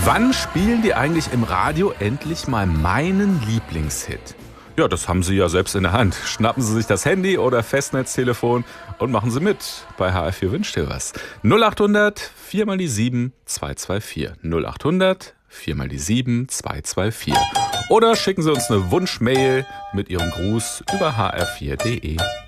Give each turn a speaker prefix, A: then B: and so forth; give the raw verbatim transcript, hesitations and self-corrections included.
A: Wann spielen die eigentlich im Radio endlich mal meinen Lieblingshit? Ja, das haben Sie ja selbst in der Hand. Schnappen Sie sich das Handy oder Festnetztelefon und machen Sie mit. Bei H R vier wünscht ihr was. null acht hundert vier mal die sieben zwei zwei vier. null acht hundert vier mal die sieben zwei zwei vier. Oder schicken Sie uns eine Wunschmail mit Ihrem Gruß über h r vier punkt d e.